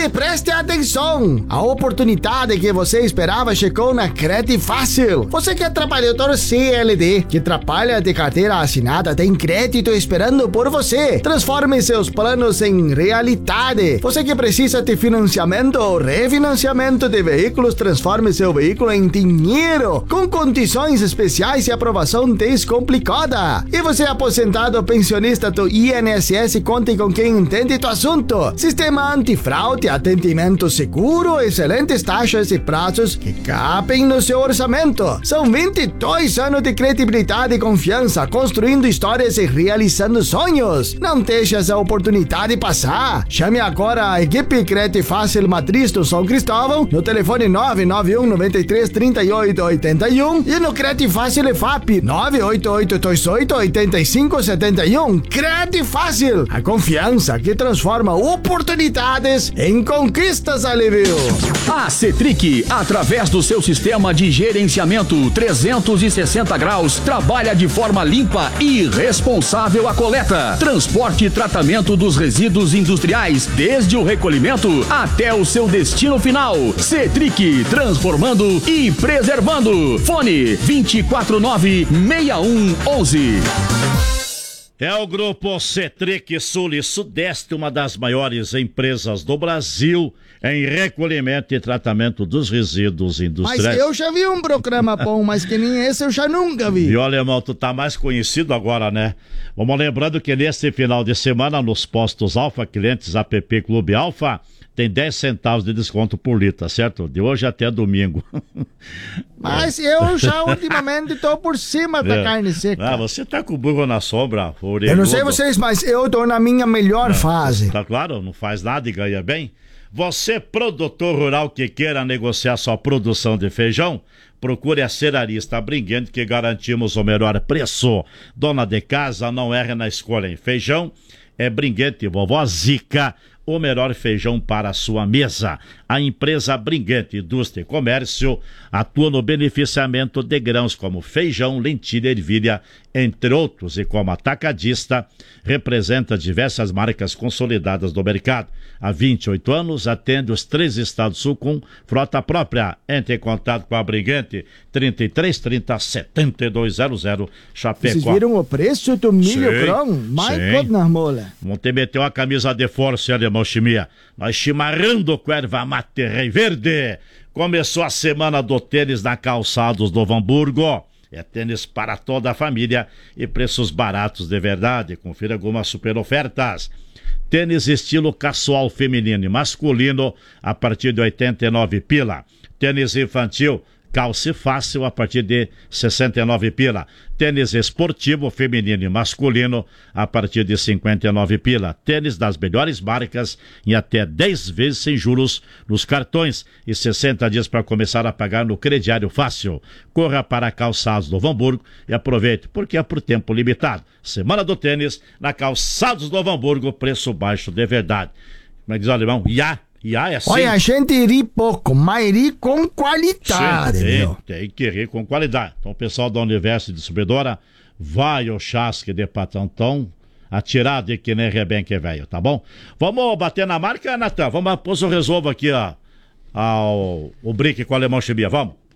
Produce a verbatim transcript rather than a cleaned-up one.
E preste atenção! A oportunidade que você esperava chegou na Cred Fácil. Você que é trabalhador C L T, que trabalha de carteira assinada, tem crédito esperando por você. Transforme seus planos em realidade. Você que precisa de financiamento ou refinanciamento de veículos, transforme seu veículo em dinheiro, com condições especiais e aprovação descomplicada. E você aposentado ou pensionista do I N S S, conte com quem entende do assunto. Sistema antifraude, atendimento seguro, excelentes taxas e prazos que cabem no seu orçamento. São vinte e dois anos de credibilidade e confiança, construindo histórias e realizando sonhos. Não deixe essa oportunidade passar. Chame agora a equipe Cred Fácil Matriz do São Cristóvão no telefone nove nove um nove três três oito oito um e no Cred Fácil E F A P nove oito oito dois oito oito cinco sete um. Cred Fácil, a confiança que transforma oportunidades em conquistas, Alívio. A Cetric, através do seu sistema de gerenciamento trezentos e sessenta graus, trabalha de forma limpa e responsável a coleta, transporte e tratamento dos resíduos industriais, desde o recolhimento até o seu destino final. Cetric, transformando e preservando. Fone vinte e quatro nove, seis um um um. É o Grupo Cetric Sul e Sudeste, uma das maiores empresas do Brasil em recolhimento e tratamento dos resíduos industriais. Mas eu já vi um programa bom, mas que nem esse eu já nunca vi. E olha, irmão, tu tá mais conhecido agora, né? Vamos lembrando que nesse final de semana, nos postos Alfa, clientes A P P Clube Alfa, tem dez centavos de desconto por litro, certo? De hoje até domingo. Mas eu já ultimamente tô por cima da é. carne seca. Ah, você tá com o burro na sombra, orelhudo. Eu não sei vocês, mas eu tô na minha melhor é. fase. Tá claro, não faz nada e ganha bem. Você, produtor rural que queira negociar sua produção de feijão, procure a Cearista Bringuente, que garantimos o melhor preço. Dona de casa, não erre na escolha em feijão. É Bringuente, vovó Zica, o melhor feijão para a sua mesa. A empresa Bringuente Indústria e Comércio atua no beneficiamento de grãos como feijão, lentilha, ervilha, entre outros, e como atacadista, representa diversas marcas consolidadas do mercado. Há vinte e oito anos, atende os três estados do sul com frota própria. Entre em contato com a Bringuente, trinta e três trinta, setenta e dois zero zero, Chapecó. Vocês viram o preço do milho Sim, grão? My sim. goodness, mola. Vamos te meter uma camisa de força, alemão chimia. Nós chimarrando com erva mate rei verde. Começou a semana do tênis na Calçados do Hamburgo. É tênis para toda a família e preços baratos de verdade. Confira algumas super ofertas. Tênis estilo casual feminino e masculino a partir de oitenta e nove pila. Tênis infantil calce fácil a partir de sessenta e nove pila. Tênis esportivo feminino e masculino a partir de cinquenta e nove pila. Tênis das melhores marcas em até dez vezes sem juros nos cartões e sessenta dias para começar a pagar no crediário fácil. Corra para Calçados do Hamburgo e aproveite, porque é por tempo limitado. Semana do tênis na Calçados do Hamburgo, preço baixo de verdade. Como é que diz o alemão? Ya! E ah, é assim. Olha, a gente ri pouco, mas ri com qualidade, Sim, meu. tem, tem que rir com qualidade. Então o pessoal da Universo Distribuidora vai ao chasque de Patantão, atirado que nem rebenque velho, tá bom? Vamos bater na marca, Natan? Vamos pôr o resolvo aqui, ó, ao, o brick com o alemão chibia, vamos?